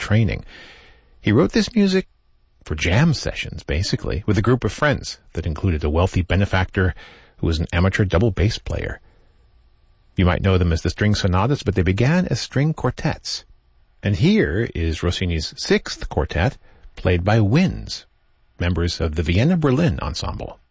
training. He wrote this music for jam sessions, basically, with a group of friends that included a wealthy benefactor who was an amateur double bass player. You might know them as the string sonatas, but they began as string quartets. And here is Rossini's sixth quartet, played by winds, members of the Vienna Berlin Ensemble.